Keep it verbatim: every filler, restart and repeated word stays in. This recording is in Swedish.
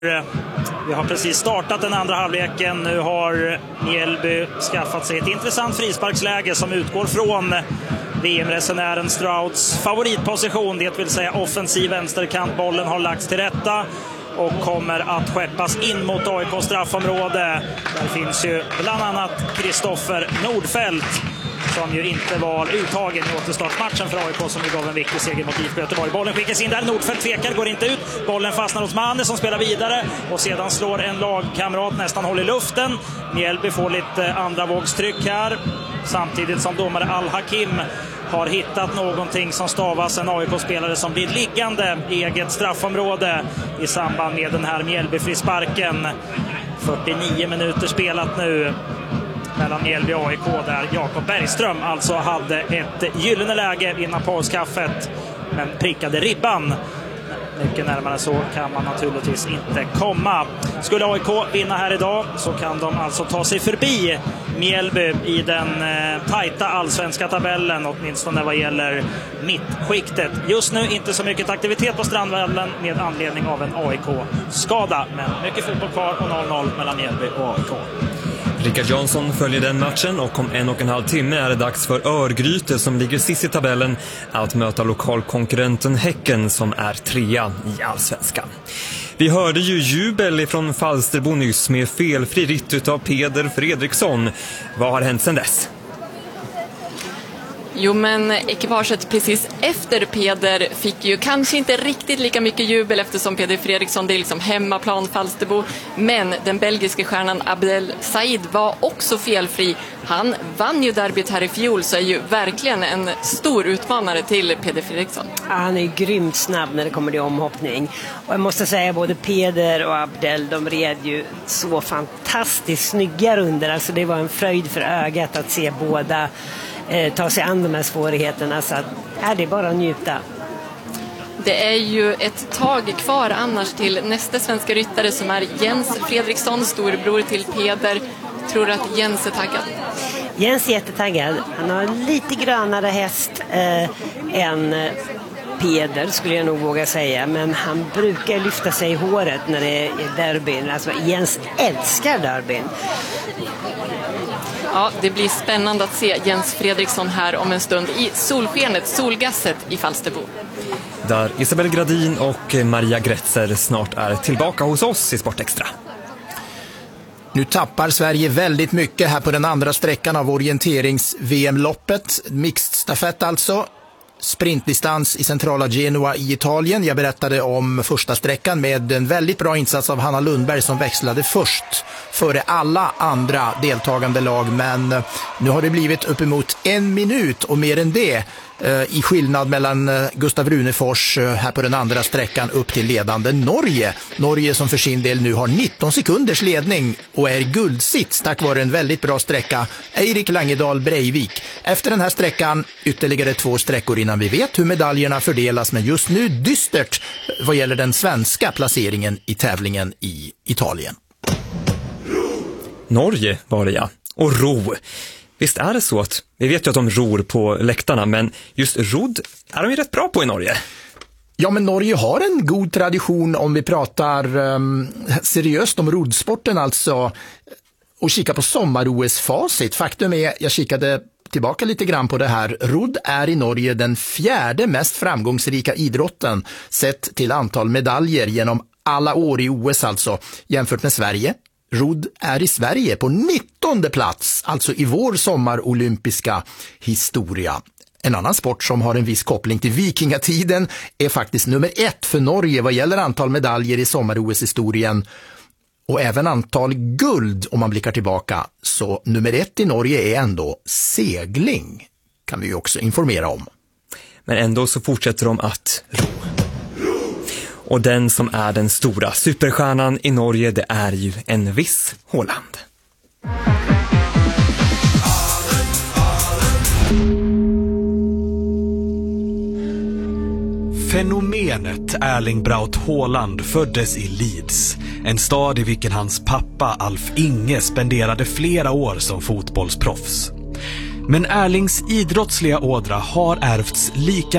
Vi har precis startat den andra halvleken. Nu har Mjällby skaffat sig ett intressant frisparksläge som utgår från V M-resenären Strouds favoritposition, det vill säga offensiv vänsterkant. Bollen har lagts till rätta och kommer att skeppas in mot A I K straffområde. Där finns ju bland annat Kristoffer Nordfeldt som ju inte var uttagen i återstartsmatchen för A I K, som ju gav en viktig seger mot I F K Göteborg. Bollen skickas in där, Nordfeldt tvekar, går inte ut. Bollen fastnar hos Manne som spelar vidare och sedan slår en lagkamrat, nästan håller i luften. Mjällby får lite andra vågstryck här, samtidigt som domare Al-Hakim har hittat någonting som stavas en A I K-spelare som blir liggande i eget straffområde i samband med den här Mjällby-frisparken. fyrtionio minuter spelat nu mellan Mjällby och A I K, där Jakob Bergström alltså hade ett gyllene läge innan pauskaffet men prickade ribban. Mycket närmare så kan man naturligtvis inte komma. Skulle A I K vinna här idag så kan de alltså ta sig förbi Mjällby i den eh, tajta allsvenska tabellen, åtminstone vad gäller mittskiktet. Just nu inte så mycket aktivitet på Strandvallen med anledning av en A I K-skada, men mycket fotboll kvar och noll noll mellan Mjällby och A I K. Rickard Jansson följer den matchen och om en och en halv timme är det dags för Örgryte, som ligger sist i tabellen, att möta lokalkonkurrenten Häcken som är trea i allsvenskan. Vi hörde ju jubel från Falsterbo nyss med felfri ritt utav Peder Fredriksson. Vad har hänt sedan dess? Jo, men ekipaget precis efter Peder fick ju kanske inte riktigt lika mycket jubel, eftersom Peder Fredriksson, det är liksom hemmaplan Falsterbo. Men den belgiske stjärnan Abdel Said var också felfri. Han vann ju derbyt här i fjol, så är ju verkligen en stor utmanare till Peder Fredriksson. Ja, han är ju grymt snabb när det kommer till omhoppning. Och jag måste säga, både Peder och Abdel, de red ju så fantastiskt snygga runder. Alltså det var en fröjd för ögat att se båda ta sig an de här svårigheterna, så att, är det bara att njuta. Det är ju ett tag kvar annars till nästa svenska ryttare, som är Jens Fredriksson, storebror till Peder. Tror du att Jens är taggad? Jens är jättetaggad. Han har en lite grönare häst eh, än Peder, skulle jag nog våga säga, men han brukar lyfta sig i håret när det är derbyn. Alltså Jens älskar derbyn. Ja, det blir spännande att se Jens Fredriksson här om en stund i solskenet, solgasset i Falsterbo. Där Isabel Gradin och Maria Gretzer snart är tillbaka hos oss i Sportextra. Nu tappar Sverige väldigt mycket här på den andra sträckan av orienterings-V M-loppet. Mixed stafett alltså. Sprintdistans i centrala Genua i Italien. Jag berättade om första sträckan med en väldigt bra insats av Hanna Lundberg som växlade först före alla andra deltagande lag, men nu har det blivit uppemot en minut och mer än det i skillnad mellan Gustav Runefors här på den andra sträckan upp till ledande Norge. Norge som för sin del nu har nitton sekunders ledning och är guldsits tack vare en väldigt bra sträcka, Eirik Langedal Breivik. Efter den här sträckan ytterligare två sträckor innan vi vet hur medaljerna fördelas, men just nu dystert vad gäller den svenska placeringen i tävlingen i Italien. Norge var det, ja. Och ro. Visst är det så att vi vet ju att de ror på läktarna, men just rodd är de ju rätt bra på i Norge. Ja, men Norge har en god tradition om vi pratar um, seriöst om roddsporten alltså, och kika på sommar-O S-facit. Faktum är, jag kikade tillbaka lite grann på det här. Rodd är i Norge den fjärde mest framgångsrika idrotten sett till antal medaljer genom alla år i O S alltså, jämfört med Sverige. Rodd är i Sverige på nittonde plats, alltså i vår sommarolympiska historia. En annan sport som har en viss koppling till vikingatiden är faktiskt nummer ett för Norge vad gäller antal medaljer i sommar-O S-historien. Och även antal guld om man blickar tillbaka. Så nummer ett i Norge är ändå segling, kan vi ju också informera om. Men ändå så fortsätter de att ro. Och den som är den stora superstjärnan i Norge, det är ju en viss Haaland. Fenomenet Erling Braut Haaland föddes i Leeds, en stad i vilken hans pappa Alf Inge spenderade flera år som fotbollsproffs. Men Erlings idrottsliga ådra har ärvts lika